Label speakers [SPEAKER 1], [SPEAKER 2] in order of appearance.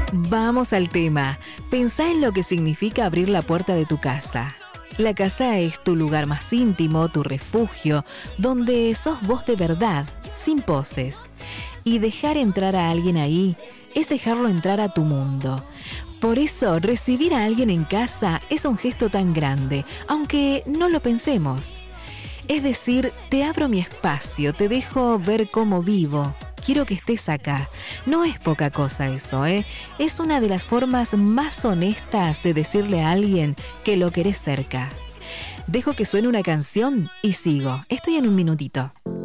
[SPEAKER 1] Vamos al tema. Pensá en lo que significa abrir la puerta de tu casa. La casa es tu lugar más íntimo, tu refugio, donde sos vos de verdad, sin poses. Y dejar entrar a alguien ahí es dejarlo entrar a tu mundo. Por eso, recibir a alguien en casa es un gesto tan grande, aunque no lo pensemos. Es decir, te abro mi espacio, te dejo ver cómo vivo. Quiero que estés acá. No es poca cosa eso, ¿eh? Es una de las formas más honestas de decirle a alguien que lo querés cerca. Dejo que suene una canción y sigo. Estoy en un minutito.